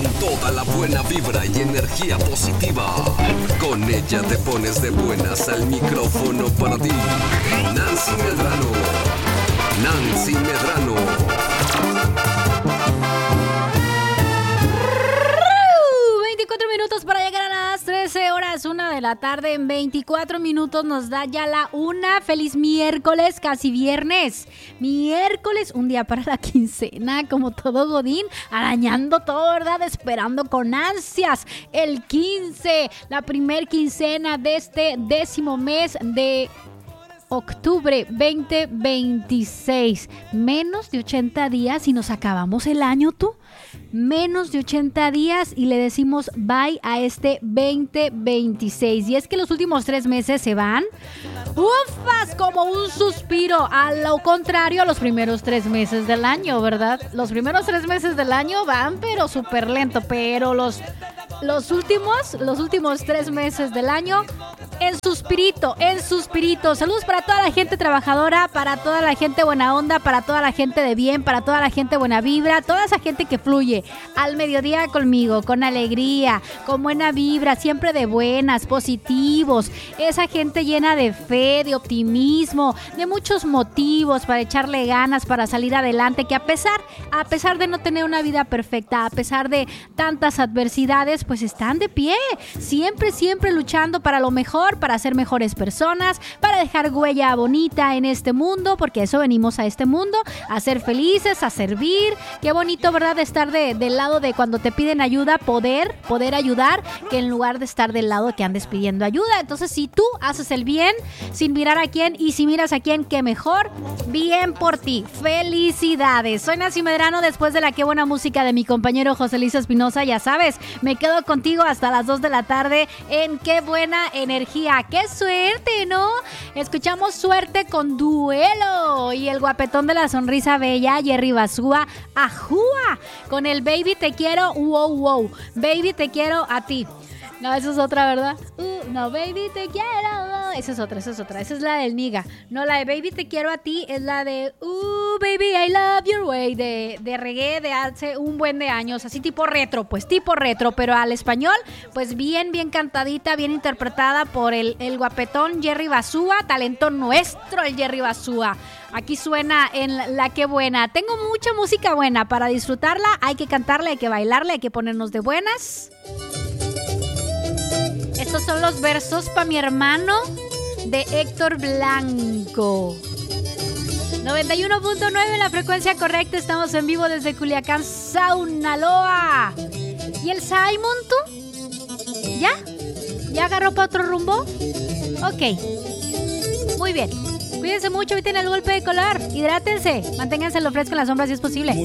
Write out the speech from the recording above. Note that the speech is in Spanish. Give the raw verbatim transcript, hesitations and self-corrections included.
toda la buena vibra y energía positiva. Con ella te pones de buenas al micrófono para ti. Nancy Medrano. Nancy Medrano. veinticuatro minutos para llegar a las trece horas, una de la tarde. En veinticuatro minutos nos da ya la una. Feliz miércoles, casi viernes. Miércoles, un día para la quincena, como todo godín, arañando todo, ¿verdad? Esperando con ansias el quince, la primer quincena de este décimo mes de octubre veinte veintiséis. Menos de ochenta días y nos acabamos el año, tú. Menos de ochenta días y le decimos bye a este veinte veintiséis. Y es que los últimos tres meses se van, ufas, como un suspiro. A lo contrario a los primeros tres meses del año, ¿verdad? Los primeros tres meses del año van pero súper lento. Pero los, los últimos, los últimos tres meses del año, en suspirito, en suspirito. Saludos para toda la gente trabajadora, para toda la gente buena onda, para toda la gente de bien, para toda la gente buena vibra, toda esa gente que fluye al mediodía conmigo, con alegría, con buena vibra, siempre de buenas, positivos. Esa gente llena de fe, de optimismo, de muchos motivos para echarle ganas, para salir adelante, que a pesar, a pesar de no tener una vida perfecta, a pesar de tantas adversidades, pues están de pie, siempre, siempre luchando para lo mejor, para ser mejores personas, para dejar huella bonita en este mundo, porque eso venimos a este mundo, a ser felices, a servir. Qué bonito, ¿verdad?, estar de, del lado de cuando te piden ayuda, poder, poder ayudar, que en lugar de estar del lado que andes pidiendo ayuda. Entonces, si tú haces el bien, sin mirar a quién, y si miras a quién, qué mejor, bien por ti. Felicidades. Soy Nancy Medrano, después de la qué buena música de mi compañero José Luis Espinosa, ya sabes, me quedo contigo hasta las dos de la tarde en Qué Buena Energía. ¡Qué suerte!, ¿no? Escuchamos Suerte con Duelo y el guapetón de la sonrisa bella, Jerry Basúa, Ajúa, con el Baby Te Quiero, wow, wow, Baby Te Quiero a ti. No, esa es otra, ¿verdad? Uh, no, Baby Te Quiero. Esa es otra, esa es otra. Esa es la del Niga. No, la de Baby Te Quiero a ti es la de Uh, Baby, I Love Your Way, de, de reggae de hace un buen de años. Así tipo retro, pues tipo retro, pero al español, pues bien, bien cantadita, bien interpretada por el, el guapetón Jerry Basúa, talento nuestro el Jerry Basúa. Aquí suena en La Qué Buena. Tengo mucha música buena para disfrutarla. Hay que cantarla, hay que bailarla, hay que ponernos de buenas. Estos son los versos para mi hermano de Héctor Blanco. noventa y uno punto nueve, la frecuencia correcta. Estamos en vivo desde Culiacán, Sinaloa. ¿Y el Simon, tú? ¿Ya? ¿Ya agarró para otro rumbo? Ok. Muy bien. Cuídense mucho, eviten el golpe de calor. Hidrátense. Manténganse lo fresco en la sombra si es posible.